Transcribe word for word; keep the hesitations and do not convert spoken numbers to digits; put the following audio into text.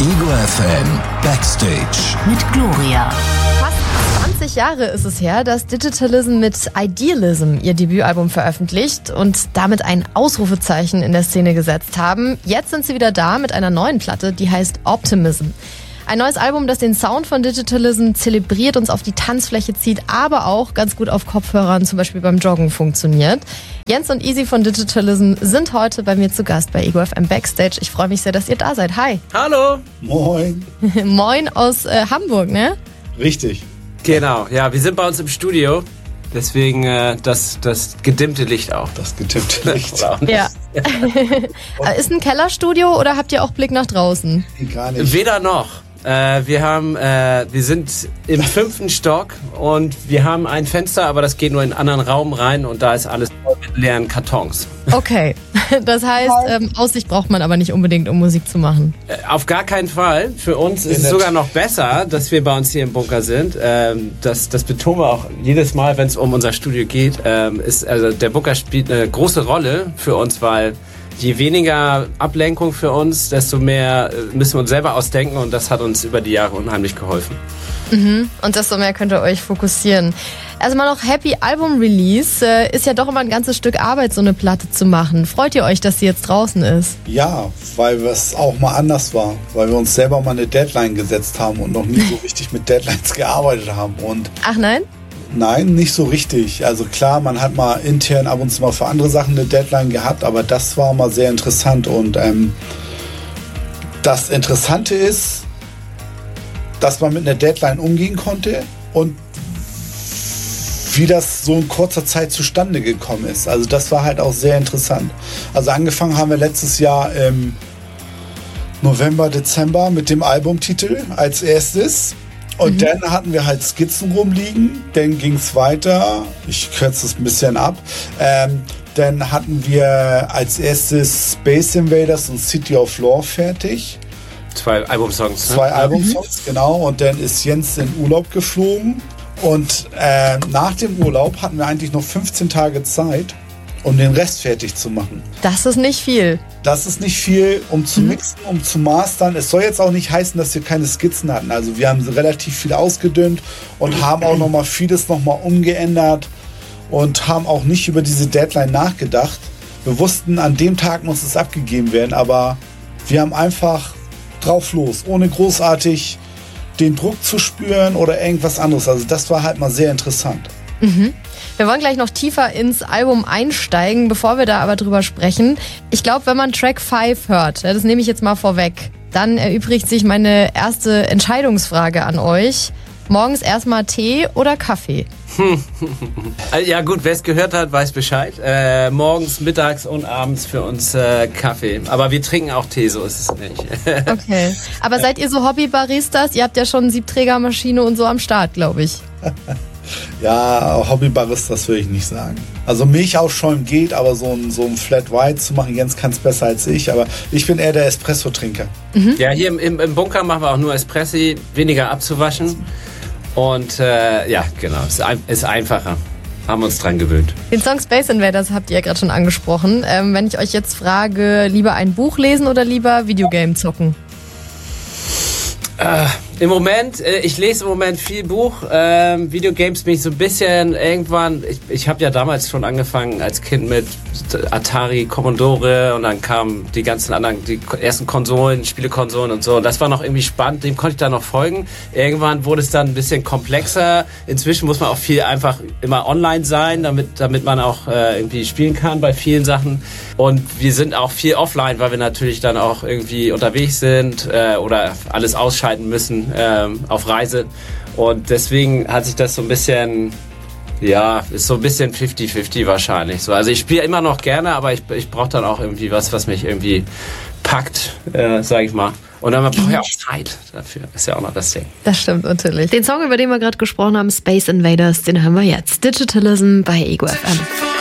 Ego F M Backstage mit Gloria. Fast zwanzig Jahre ist es her, dass Digitalism mit Idealism ihr Debütalbum veröffentlicht und damit ein Ausrufezeichen in der Szene gesetzt haben. Jetzt sind sie wieder da mit einer neuen Platte, die heißt Optimism. Ein neues Album, das den Sound von Digitalism zelebriert, uns auf die Tanzfläche zieht, aber auch ganz gut auf Kopfhörern, zum Beispiel beim Joggen, funktioniert. Jens und Easy von Digitalism sind heute bei mir zu Gast bei Ego F M Backstage. Ich freue mich sehr, dass ihr da seid. Hi. Hallo. Moin. Moin aus äh, Hamburg, ne? Richtig. Genau, ja, wir sind bei uns im Studio. Deswegen äh, das, das gedimmte Licht auch. Das gedimmte Licht. Ja. Ist ein Kellerstudio oder habt ihr auch Blick nach draußen? Gar nicht. Weder noch. Äh, wir haben, äh, wir sind im fünften Stock und wir haben ein Fenster, aber das geht nur in einen anderen Raum rein und da ist alles voll mit leeren Kartons. Okay, das heißt, ähm, Aussicht braucht man aber nicht unbedingt, um Musik zu machen. Äh, auf gar keinen Fall. Für uns ist es sogar noch besser, dass wir bei uns hier im Bunker sind. Ähm, das, das betonen wir auch jedes Mal, wenn es um unser Studio geht. Ähm, ist, also der Bunker spielt eine große Rolle für uns, weil je weniger Ablenkung für uns, desto mehr müssen wir uns selber ausdenken und das hat uns über die Jahre unheimlich geholfen. Mhm. Und desto mehr könnt ihr euch fokussieren. Erstmal noch Happy Album Release. Äh, ist ja doch immer ein ganzes Stück Arbeit, so eine Platte zu machen. Freut ihr euch, dass sie jetzt draußen ist? Ja, weil es auch mal anders war. Weil wir uns selber mal eine Deadline gesetzt haben und noch nie so richtig mit Deadlines gearbeitet haben. Und Ach nein? Nein, nicht so richtig. Also klar, man hat mal intern ab und zu mal für andere Sachen eine Deadline gehabt, aber das war mal sehr interessant. Und ähm, das Interessante ist, dass man mit einer Deadline umgehen konnte und wie das so in kurzer Zeit zustande gekommen ist. Also das war halt auch sehr interessant. Also angefangen haben wir letztes Jahr im November, Dezember mit dem Albumtitel als erstes. Und mhm. dann hatten wir halt Skizzen rumliegen, dann ging es weiter, ich kürze es ein bisschen ab, ähm, dann hatten wir als erstes Space Invaders und City of Lore fertig. Zwei Albumsongs. Ne? Zwei Albumsongs, mhm. genau, und dann ist Jens in Urlaub geflogen und äh, nach dem Urlaub hatten wir eigentlich noch fünfzehn Tage Zeit, um den Rest fertig zu machen. Das ist nicht viel. Das ist nicht viel, um zu mixen, um zu mastern. Es soll jetzt auch nicht heißen, dass wir keine Skizzen hatten. Also wir haben relativ viel ausgedünnt und haben auch noch mal vieles noch mal umgeändert und haben auch nicht über diese Deadline nachgedacht. Wir wussten, an dem Tag muss es abgegeben werden, aber wir haben einfach drauf los, ohne großartig den Druck zu spüren oder irgendwas anderes. Also das war halt mal sehr interessant. Mhm. Wir wollen gleich noch tiefer ins Album einsteigen, bevor wir da aber drüber sprechen. Ich glaube, wenn man Track fünf hört, das nehme ich jetzt mal vorweg, dann erübrigt sich meine erste Entscheidungsfrage an euch. Morgens erstmal Tee oder Kaffee? Ja gut, wer es gehört hat, weiß Bescheid. Äh, morgens, mittags und abends für uns äh, Kaffee. Aber wir trinken auch Tee, so ist es nicht. Okay. Aber seid ihr so Hobby-Baristas? Ihr habt ja schon Siebträgermaschine und so am Start, glaube ich. Ja, Hobbybaristas würde ich nicht sagen. Also Milchaufschäumen geht, aber so ein, so ein Flat White zu machen, Jens kann es besser als ich, aber ich bin eher der Espresso-Trinker. Mhm. Ja, hier im, im Bunker machen wir auch nur Espressi, weniger abzuwaschen. Und äh, ja, genau, es ist, ist einfacher. Haben wir uns dran gewöhnt. Den Song Space Invaders habt ihr ja gerade schon angesprochen. Ähm, wenn ich euch jetzt frage, lieber ein Buch lesen oder lieber Videogame zocken? Äh, Im Moment, äh, ich lese im Moment viel Buch. Ähm, Videogames bin ich so ein bisschen irgendwann, ich, ich habe ja damals schon angefangen als Kind mit Atari, Commodore und dann kamen die ganzen anderen, die ersten Konsolen, Spielekonsolen und so. Und das war noch irgendwie spannend, dem konnte ich da noch folgen. Irgendwann wurde es dann ein bisschen komplexer. Inzwischen muss man auch viel einfach immer online sein, damit, damit man auch äh, irgendwie spielen kann bei vielen Sachen. Und wir sind auch viel offline, weil wir natürlich dann auch irgendwie unterwegs sind äh, oder alles ausschalten müssen äh, auf Reise. Und deswegen hat sich das so ein bisschen, ja, ist so ein bisschen fifty fifty wahrscheinlich. So, also ich spiele immer noch gerne, aber ich, ich brauche dann auch irgendwie was, was mich irgendwie packt, äh, sag ich mal. Und dann brauche ich auch Zeit dafür. Ist ja auch noch das Ding. Das stimmt natürlich. Den Song, über den wir gerade gesprochen haben, Space Invaders, den hören wir jetzt. Digitalism bei Ego F M.